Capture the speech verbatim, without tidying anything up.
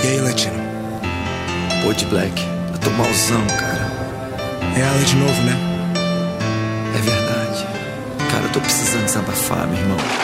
E aí, Latino? Pô, de Black, eu tô malzão, cara. É ela de novo, né? É verdade. Cara, eu tô precisando desabafar, meu irmão.